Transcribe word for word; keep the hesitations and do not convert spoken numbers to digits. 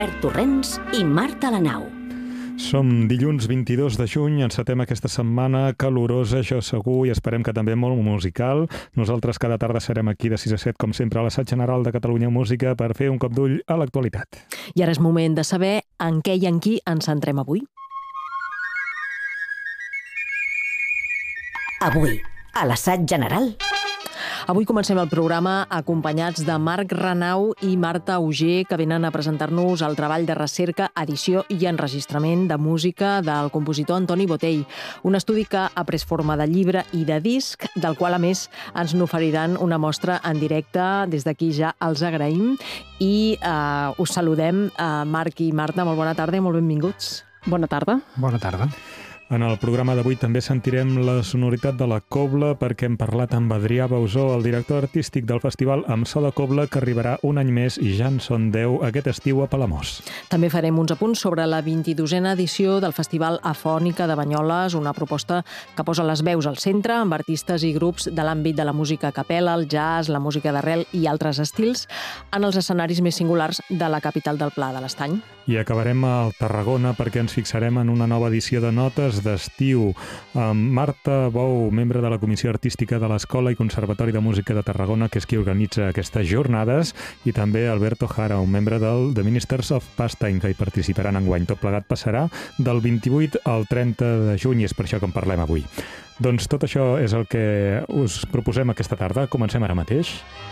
Albert Torrents i Marta Lanau. Som dilluns vint-i-dos de juny, encetem aquesta setmana calorosa, això segur, i esperem que també molt musical. Nosaltres cada tarda serem aquí de sis a set, com sempre, a l'Assaig General de Catalunya Música per fer un cop d'ull a l'actualitat. I ara és moment de saber en què i en qui ens centrem avui. Avui, a l'Assaig General. Avui comencem el programa acompanyats de Marc Renau i Marta Auger, que venen a presentar-nos el treball de recerca, edició i enregistrament de música del compositor Antoni Botey, un estudi que ha pres forma de llibre i de disc, del qual, a més, ens n'oferiran una mostra en directe. Des d'aquí ja els agraïm i eh, us saludem. Eh, Marc i Marta, molt bona tarda i molt benvinguts. Bona tarda. Bona tarda. En el programa d'avui també sentirem la sonoritat de la cobla perquè hem parlat amb Adrià Bausó, el director artístic del festival Amb so de Cobla, que arribarà un any més i ja en són deu aquest estiu a Palamós. També farem uns apunts sobre la vint-i-dosena edició del Festival Afònica de Banyoles, una proposta que posa les veus al centre amb artistes i grups de l'àmbit de la música a capella, el jazz, la música d'arrel i altres estils en els escenaris més singulars de la capital del Pla de l'Estany. I acabarem a Tarragona perquè ens fixarem en una nova edició de Notes d'estiu amb Marta Bou, membre de la Comissió Artística de l'Escola i Conservatori de Música de Tarragona, que és qui organitza aquestes jornades, i també Alberto Jara, un membre del The Ministers of Pastime, que hi participaran enguany. Tot plegat passarà del vint-i-vuit al trenta de juny, i és per això que en parlem avui. Doncs tot això és el que us proposem aquesta tarda. Comencem ara mateix.